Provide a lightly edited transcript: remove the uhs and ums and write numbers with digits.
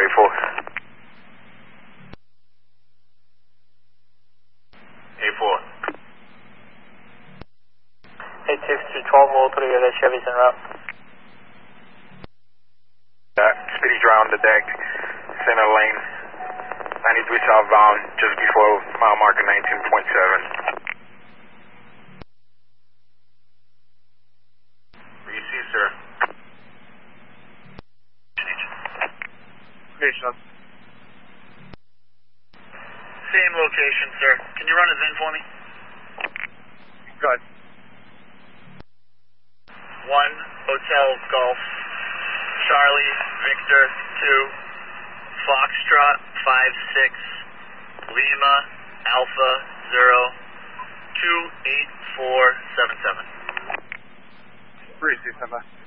A4. A4. 86-12, we'll put together Chevy's en route. Speedy's around the deck, center lane, 93 southbound, just before mile marker 19.7. What do you see, sir? Station. Same location, sir. Can you run a VIN for me? Good. 1 Hotel Golf Charlie Victor 2 Foxtrot 56 Lima Alpha 0 28477. 3 2 7.